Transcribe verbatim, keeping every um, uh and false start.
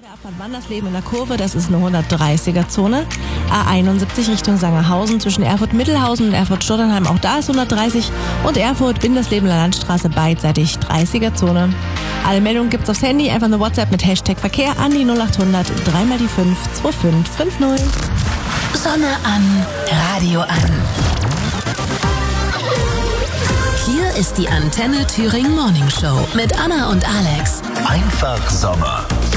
Abfahrt Wandersleben in der Kurve, das ist eine hundertdreißiger-Zone. A einundsiebzig Richtung Sangerhausen zwischen Erfurt-Mittelhausen und Erfurt-Stotternheim, auch da ist hundertdreißig. Und Erfurt-Winderslebener Landstraße beidseitig dreißiger-Zone. Alle Meldungen gibt's aufs Handy, einfach eine WhatsApp mit Hashtag Verkehr an die null acht hundert dreimal die fünf zwei fünf fünf null. Sonne an, Radio an. Hier ist die Antenne Thüringen Morning Show mit Anna und Alex. Einfach Sommer.